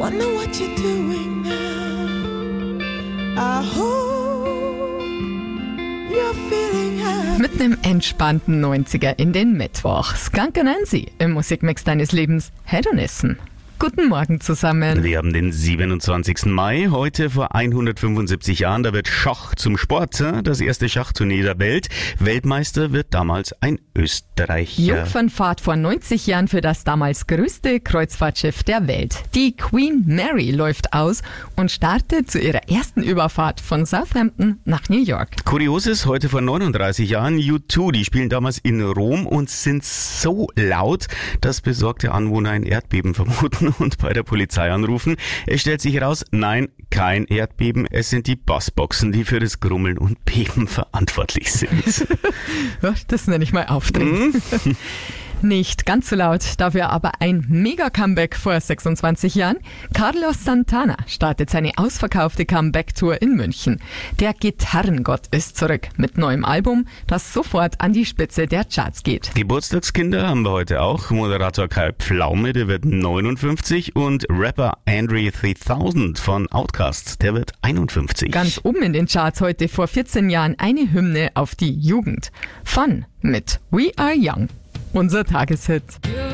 Wonder what you're doing now. I hope you're feeling high. Mit einem entspannten 90er in den Mittwoch. Skunk und Nancy im Musikmix deines Lebens. Hedonissen. Guten Morgen zusammen. Wir haben den 27. Mai, heute vor 175 Jahren, da wird Schach zum Sport, das erste Schachturnier der Welt. Weltmeister wird damals ein Österreicher. Jungfernfahrt vor 90 Jahren für das damals größte Kreuzfahrtschiff der Welt. Die Queen Mary läuft aus und startet zu ihrer ersten Überfahrt von Southampton nach New York. Kurios ist, heute vor 39 Jahren, U2, die spielen damals in Rom und sind so laut, dass besorgte Anwohner ein Erdbeben vermuten und bei der Polizei anrufen. Es stellt sich heraus, nein, kein Erdbeben. Es sind die Bassboxen, die für das Grummeln und Beben verantwortlich sind. Das nenne ich mal Aufdrehen. Nicht ganz so laut, dafür aber ein Mega-Comeback vor 26 Jahren. Carlos Santana startet seine ausverkaufte Comeback-Tour in München. Der Gitarrengott ist zurück mit neuem Album, das sofort an die Spitze der Charts geht. Geburtstagskinder haben wir heute auch. Moderator Kai Pflaume, der wird 59 und Rapper Andre 3000 von Outkast, der wird 51. Ganz oben in den Charts heute vor 14 Jahren eine Hymne auf die Jugend. Fun mit We Are Young. Unser Tageshit.